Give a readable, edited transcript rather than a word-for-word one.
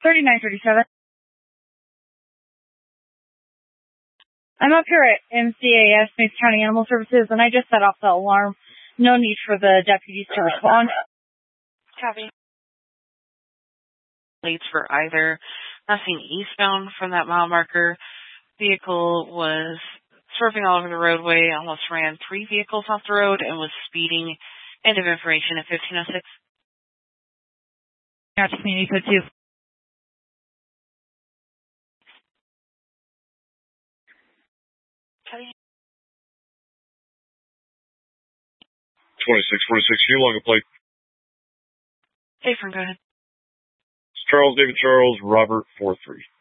3937. I'm up here at MCAS, Mason County Animal Services, and I just set off the alarm. No need for the deputies to respond. Copy. Leads for either. Nothing eastbound from that mile marker. Vehicle was swerving all over the roadway, almost ran 3 vehicles off the road, and was speeding. End of information at 1506. Gotcha, community code 2. Copy. 2646, you long a plate. Hey, go ahead. Charles, David Charles, Robert 43.